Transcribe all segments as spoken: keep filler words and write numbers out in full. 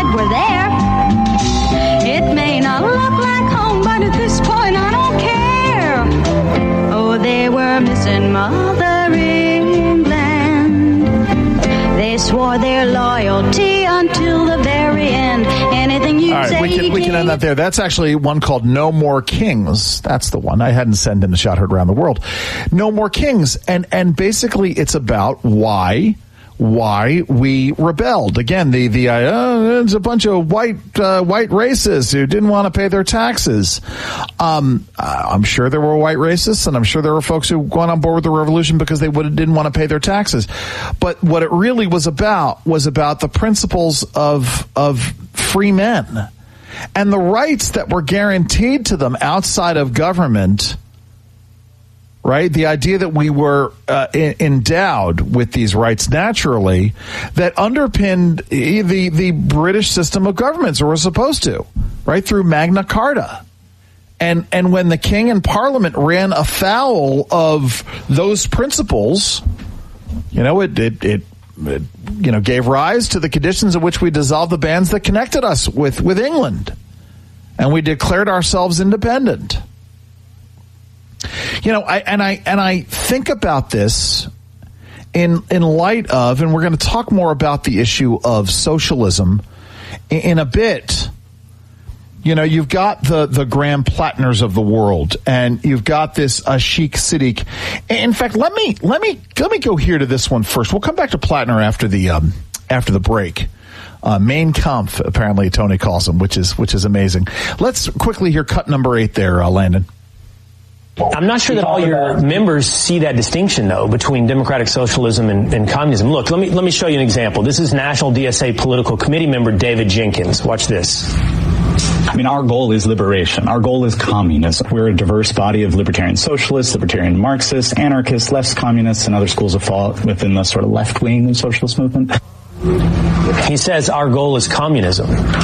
were there. It may not look like home, but at this point I don't care. Oh, they were missing Mother England. They swore their loyalty until the very end. Anything you All right, say, we can, we can end that there. That's actually one called No More Kings. That's the one. I hadn't sent in the shot heard around the world. No More Kings. And, and basically it's about why... why we rebelled. Again, the the uh, it's a bunch of white uh, white racists who didn't want to pay their taxes. Um, I'm sure there were white racists, and I'm sure there were folks who went on board with the revolution because they would, didn't want to pay their taxes. But what it really was about was about the principles of of free men and the rights that were guaranteed to them outside of government. Right? The idea that we were uh, in, endowed with these rights naturally that underpinned the, the British system of governments, or were supposed to, right? Through Magna Carta. And, and when the king and parliament ran afoul of those principles, you know, it, it, it, it you know, gave rise to the conditions in which we dissolved the bands that connected us with, with England. And we declared ourselves independent. You know, I, and I and I think about this in in light of, and we're going to talk more about the issue of socialism in, in a bit. You know, you've got the the Graham Plattners of the world, and you've got this Ashik Siddiq. In fact, let me let me let me go here to this one first. We'll come back to Plattner after the um, after the break. Uh, Mein Kampf, apparently Tony calls him, which is which is amazing. Let's quickly hear cut number eight there, uh, Landon. I'm not sure that all your members see that distinction, though, between democratic socialism and, and communism. Look, let me let me show you an example. This is National D S A Political Committee member David Jenkins. Watch this. I mean, our goal is liberation. Our goal is communism. We're a diverse body of libertarian socialists, libertarian Marxists, anarchists, left communists, and other schools of thought within the sort of left wing of the socialist movement. He says our goal is communism.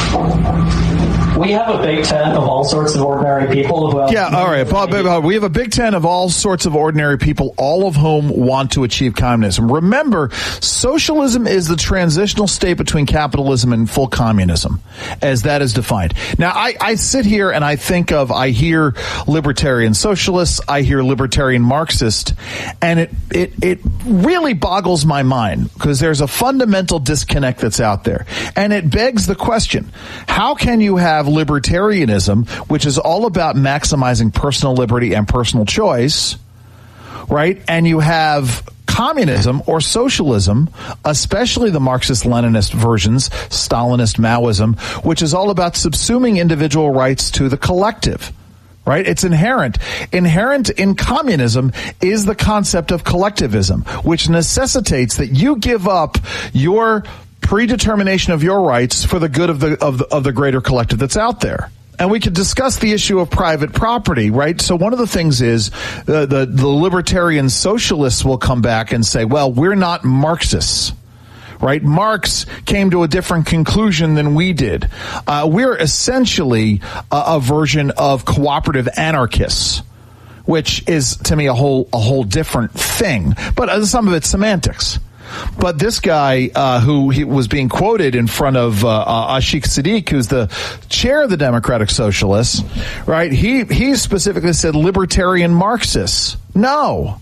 We have a big tent of all sorts of ordinary people who have... Yeah, all right. Bob, Bob, we have a big tent of all sorts of ordinary people, all of whom want to achieve communism. Remember, socialism is the transitional state between capitalism and full communism, as that is defined. Now, I, I sit here and I think of, I hear libertarian socialists, I hear libertarian Marxist, and it, it, it really boggles my mind because there's a fundamental disconnect that's out there. And it begs the question, how can you have libertarianism, which is all about maximizing personal liberty and personal choice, right? And you have communism or socialism, especially the Marxist-Leninist versions, Stalinist Maoism, which is all about subsuming individual rights to the collective. Right? It's inherent. Inherent in communism is the concept of collectivism, which necessitates that you give up your predetermination of your rights for the good of the of the, of the greater collective that's out there. And we could discuss the issue of private property, right? So one of the things is uh, the the libertarian socialists will come back and say, well, we're not Marxists. Right? Marx came to a different conclusion than we did. Uh, we're essentially a, a version of cooperative anarchists, which is to me a whole a whole different thing. But uh, some of it's semantics. But this guy uh, who he was being quoted in front of uh, uh, Ashik Siddiq, who's the chair of the Democratic Socialists, right? He he specifically said libertarian Marxists. No.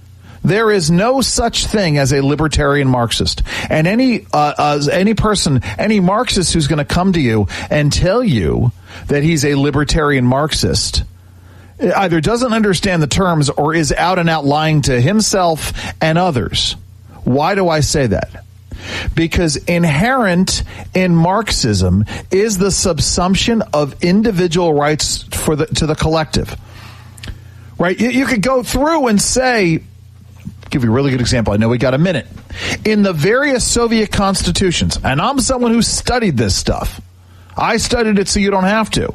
There is no such thing as a libertarian Marxist. And any uh, uh, any person, any Marxist who's going to come to you and tell you that he's a libertarian Marxist either doesn't understand the terms or is out and out lying to himself and others. Why do I say that? Because inherent in Marxism is the subsumption of individual rights for the to the collective. Right? You, you could go through and say, give you a really good example. I know we got a minute. In the various Soviet constitutions, and I'm someone who studied this stuff. I studied it so you don't have to.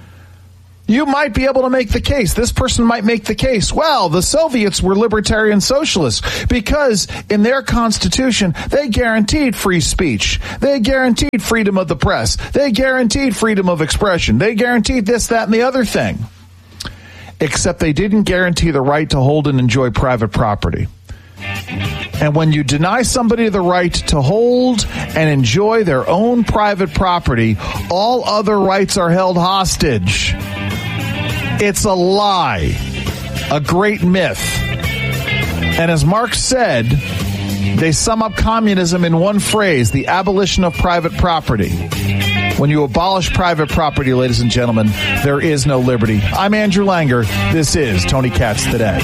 You might be able to make the case. This person might make the case. Well, the Soviets were libertarian socialists because in their constitution, they guaranteed free speech. They guaranteed freedom of the press. They guaranteed freedom of expression. They guaranteed this, that, and the other thing. Except they didn't guarantee the right to hold and enjoy private property. And when you deny somebody the right to hold and enjoy their own private property, all other rights are held hostage. It's a lie, a great myth. And as Marx said, they sum up communism in one phrase, the abolition of private property. When you abolish private property, ladies and gentlemen, there is no liberty. I'm Andrew Langer. This is Tony Katz Today.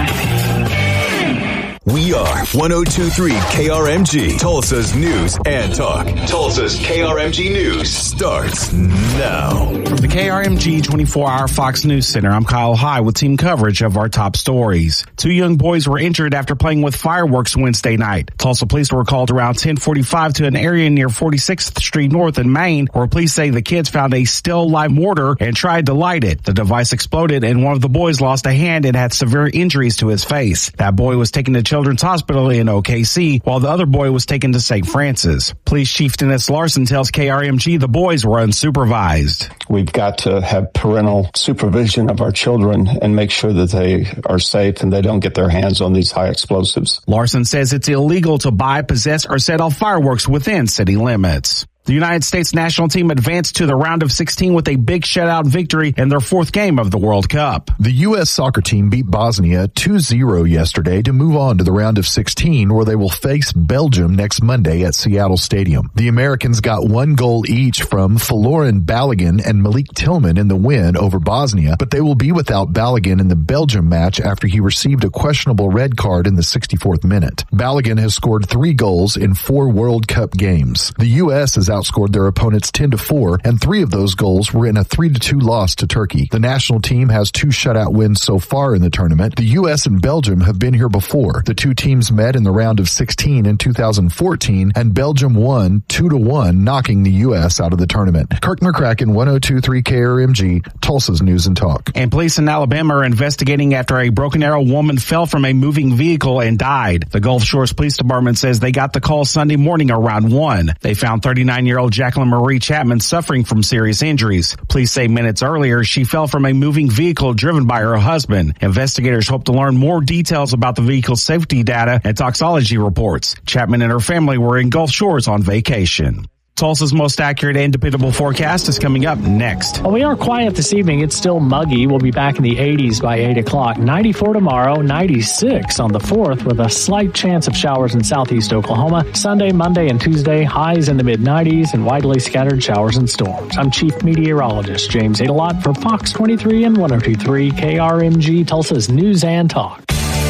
We are one oh two point three K R M G, Tulsa's news and talk. Tulsa's K R M G News starts now. From the K R M G twenty-four hour Fox News Center, I'm Kyle High with team coverage of our top stories. Two young boys were injured after playing with fireworks Wednesday night. Tulsa police were called around ten forty-five to an area near forty-sixth Street North in Maine, where police say the kids found a still live mortar and tried to light it. The device exploded and one of the boys lost a hand and had severe injuries to his face. That boy was taken to Children's Hospital in O K C, while the other boy was taken to Saint Francis. Police Chief Dennis Larson tells K R M G the boys were unsupervised. We've got to have parental supervision of our children and make sure that they are safe and they don't get their hands on these high explosives. Larson says it's illegal to buy, possess, or set off fireworks within city limits. The United States national team advanced to the round of sixteen with a big shutout victory in their fourth game of the World Cup. The U S soccer team beat Bosnia two zero yesterday to move on to the round of sixteen, where they will face Belgium next Monday at Seattle Stadium. The Americans got one goal each from Folarin Balogun and Malik Tillman in the win over Bosnia, but they will be without Balogun in the Belgium match after he received a questionable red card in the sixty-fourth minute. Balogun has scored three goals in four World Cup games. The U S has outscored their opponents ten to four, and three of those goals were in a three to two loss to Turkey. The national team has two shutout wins so far in the tournament. The U S and Belgium have been here before. The two teams met in the round of sixteen in two thousand fourteen, and Belgium won two to one, knocking the U S out of the tournament. Kirk McCracken, one oh two point three K R M G, Tulsa's News and Talk. And police in Alabama are investigating after a Broken Arrow woman fell from a moving vehicle and died. The Gulf Shores Police Department says they got the call Sunday morning around one. They found thirty-nine-year-old Jacqueline Marie Chapman suffering from serious injuries. Police say minutes earlier she fell from a moving vehicle driven by her husband. Investigators hope to learn more details about the vehicle's safety data and toxicology reports. Chapman and her family were in Gulf Shores on vacation. Tulsa's most accurate and dependable forecast is coming up next. Well, we are quiet this evening. It's still muggy. We'll be back in the eighties by eight o'clock. ninety-four tomorrow, ninety-six on the fourth with a slight chance of showers in southeast Oklahoma. Sunday, Monday, and Tuesday, highs in the mid-nineties and widely scattered showers and storms. I'm Chief Meteorologist James Adelot for Fox twenty-three and one oh two point three K R M G, Tulsa's News and Talk.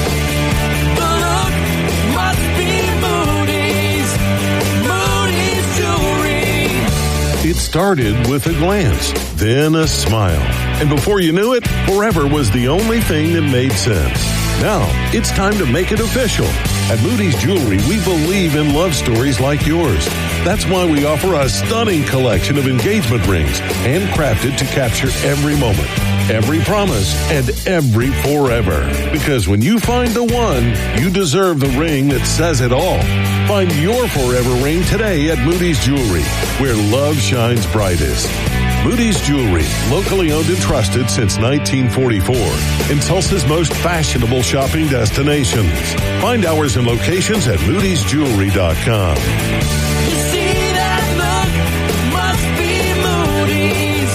It started with a glance, then a smile. And before you knew it, forever was the only thing that made sense. Now, it's time to make it official. At Moody's Jewelry, we believe in love stories like yours. That's why we offer a stunning collection of engagement rings, handcrafted to capture every moment, every promise, and every forever. Because when you find the one, you deserve the ring that says it all. Find your forever ring today at Moody's Jewelry, where love shines brightest. Moody's Jewelry, locally owned and trusted since nineteen forty-four, and Tulsa's most fashionable shopping destinations. Find hours and locations at moodys jewelry dot com. You see that look? Must be Moody's.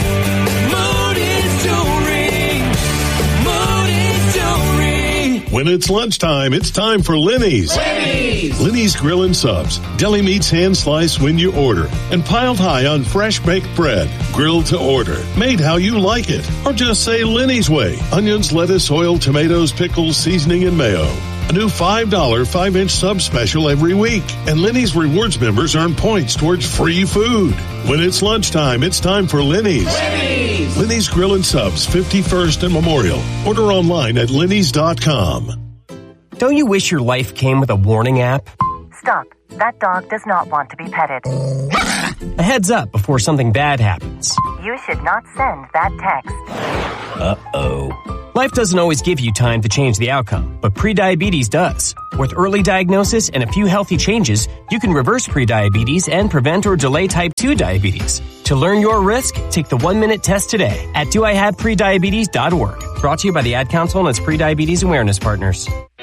Moody's Jewelry. Moody's Jewelry. When it's lunchtime, it's time for Lenny's. Lenny's. Lenny's Grill and Subs. Deli meats hand sliced when you order. And piled high on fresh baked bread. Grilled to order. Made how you like it. Or just say Lenny's way. Onions, lettuce, oil, tomatoes, pickles, seasoning, and mayo. A new five dollar five inch sub special every week. And Lenny's Rewards members earn points towards free food. When it's lunchtime, it's time for Lenny's. Lenny's. Lenny's Grill and Subs, fifty-first and Memorial. Order online at lennys dot com. Don't you wish your life came with a warning app? Stop. That dog does not want to be petted. A heads up before something bad happens. You should not send that text. Uh-oh. Life doesn't always give you time to change the outcome, but prediabetes does. With early diagnosis and a few healthy changes, you can reverse prediabetes and prevent or delay type two diabetes. To learn your risk, take the one-minute test today at do I have prediabetes dot org. Brought to you by the Ad Council and its Prediabetes Awareness Partners.